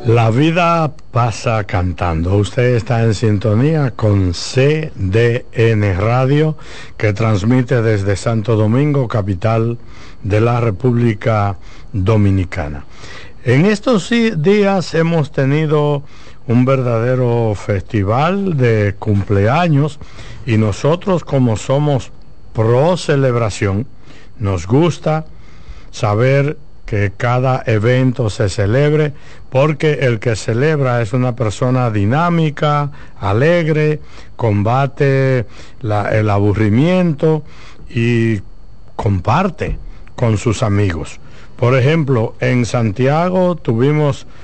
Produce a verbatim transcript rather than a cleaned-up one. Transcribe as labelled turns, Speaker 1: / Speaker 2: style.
Speaker 1: La vida pasa cantando. Usted está en sintonía con C D N Radio, que transmite desde Santo Domingo, capital de la República Dominicana. En estos días hemos tenido un verdadero festival de cumpleaños y nosotros, como somos pro celebración, nos gusta saber que cada evento se celebre, porque el que celebra es una persona dinámica, alegre, combate la, el aburrimiento y comparte con sus amigos. Por ejemplo, en Santiago tuvimos